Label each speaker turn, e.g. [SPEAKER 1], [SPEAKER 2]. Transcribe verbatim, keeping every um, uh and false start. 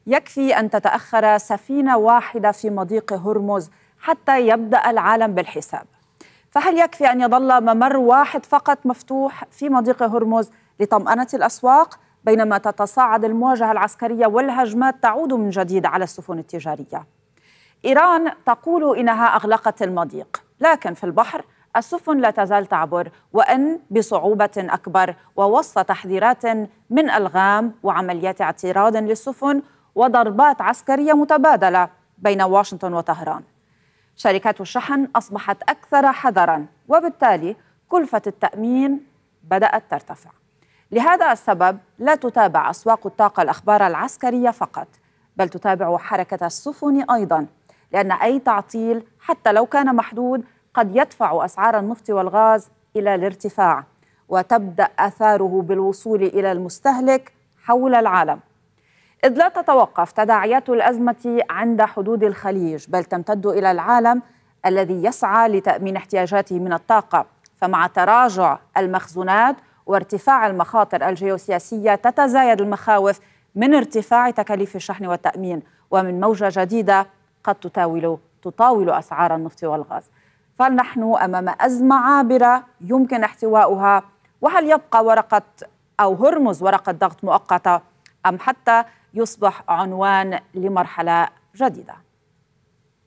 [SPEAKER 1] يكفي أن تتأخر سفينة واحدة في مضيق هرمز حتى يبدأ العالم بالحساب. فهل يكفي أن يظل ممر واحد فقط مفتوح في مضيق هرمز لطمأنة الأسواق بينما تتصاعد المواجهة العسكرية والهجمات تعود من جديد على السفن التجارية؟ إيران تقول إنها أغلقت المضيق، لكن في البحر السفن لا تزال تعبر، وإن بصعوبة أكبر ووسط تحذيرات من ألغام وعمليات اعتراض للسفن وضربات عسكرية متبادلة بين واشنطن وطهران. شركات الشحن أصبحت أكثر حذراً، وبالتالي كلفة التأمين بدأت ترتفع. لهذا السبب لا تتابع أسواق الطاقة الأخبار العسكرية فقط، بل تتابع حركة السفن أيضاً، لأن أي تعطيل حتى لو كان محدود قد يدفع أسعار النفط والغاز إلى الارتفاع، وتبدأ آثاره بالوصول إلى المستهلك حول العالم. إذ لا تتوقف تداعيات الأزمة عند حدود الخليج، بل تمتد إلى العالم الذي يسعى لتأمين احتياجاته من الطاقة. فمع تراجع المخزونات وارتفاع المخاطر الجيوسياسية تتزايد المخاوف من ارتفاع تكاليف الشحن والتأمين، ومن موجة جديدة قد تطاول تطاول أسعار النفط والغاز. فنحن أمام أزمة عابرة يمكن احتوائها، وهل يبقى ورقة أو هرمز ورقة ضغط مؤقتة أم حتى يصبح عنوان لمرحلة جديدة؟